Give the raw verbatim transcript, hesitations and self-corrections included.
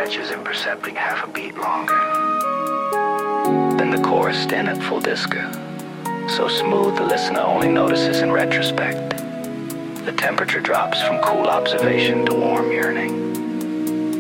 stretches imperceptibly half a beat longer. Then the chorus stand at full disco, so smooth the listener only notices in retrospect. The temperature drops from cool observation to warm yearning.